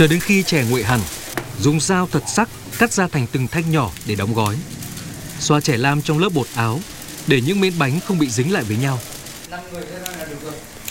Chờ đến khi chè nguội hẳn, dùng dao thật sắc cắt ra thành từng thanh nhỏ để đóng gói. Xoa chè lam trong lớp bột áo để những miếng bánh không bị dính lại với nhau.